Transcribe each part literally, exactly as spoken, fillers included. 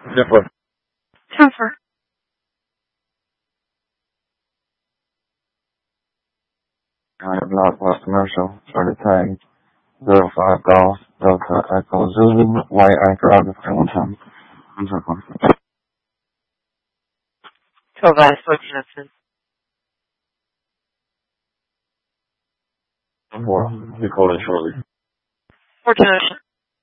Different. Transfer. I have Northwest Commercial, started tag zero five Golf, Delta Echo Zulu, White Anchor out of Hamilton. I'm sorry. twelve guys, fourteen options. Four. Be calling shortly. fourteen options.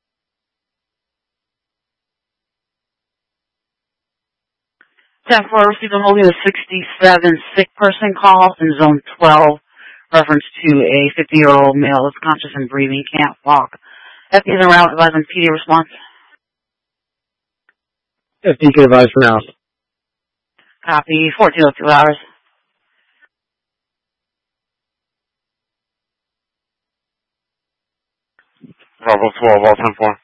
ten four received a holding of sixty-seven sick person call in zone twelve, reference to a fifty-year-old male is conscious and breathing, can't walk. F D is around advising P D response. F D can advise for now. Copy, fourteen oh two hours. Bravo twelve, all ten four.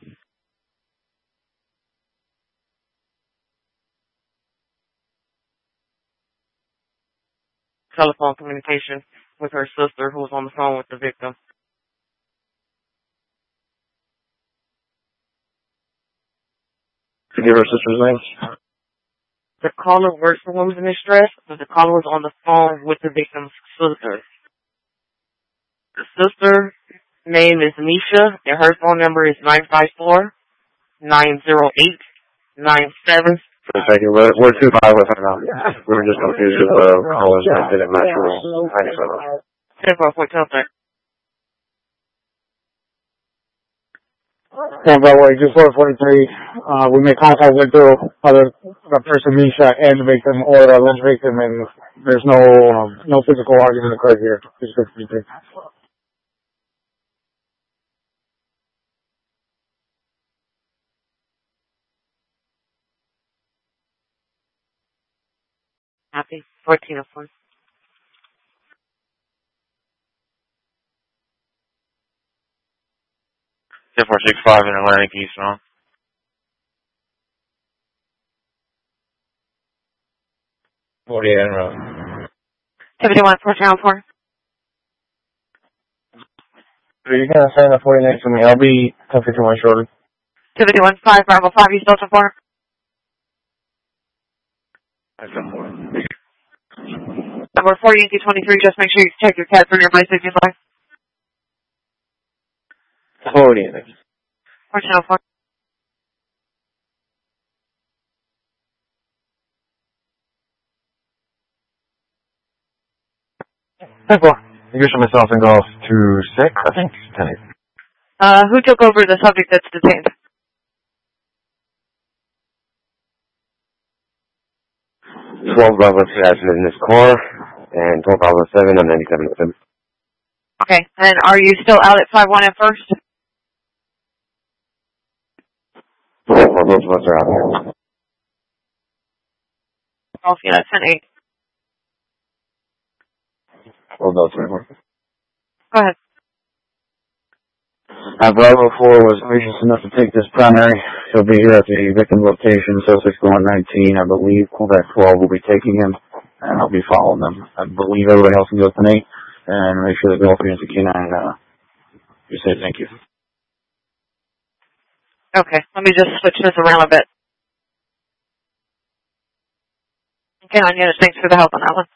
Telephone communication with her sister who was on the phone with the victim. Could you give her sister's name? The caller works for women in distress, but the caller was on the phone with the victim's sister. The sister name is Nisha, and her phone number is nine five four, nine zero eight, nine seven. For a second, we're, we're too high with her now. We were just confused with the callers that didn't match rules. ten four point two three. Stand by way, just four forty-three. Uh, we made contact with the other the person, Misha, and the victim, or the alleged victim, and there's no um, no physical argument occurred here. Just four forty-three. Happy fourteen oh four. ten four six five in Atlantic East, no? forty-eight in a row. seventy-one, fourteen oh four. You're going to sign the forty next to me. I'll be ten fifty-one shortly. seventy-one, five, Bravo five, East Delta four. I got four. Number four, Yankee twenty-three, just make sure you check your cat for nearby safety line. forty next. fourteen oh four. ten four. I guess myself and golf to six, I think. ten eight. Uh, who took over the subject that's detained? twelve Bravo two has in this car, and twelve Bravo seven on ninety-seven with him. Okay, and are you still out at five one at first? Yeah, well, those of us are out here. Oh, yeah, that's ten eight. Well, those are. Go ahead. Uh, Bravo four was gracious enough to take this primary. He'll be here at the victim location, so six one nineteen, I believe. Quebec twelve will be taking him, and I'll be following them. I believe everybody else can go tonight, and make sure the girlfriend and K nine, uh, you say thank you. Okay, let me just switch this around a bit. Okay, Anya, thanks for the help on that one.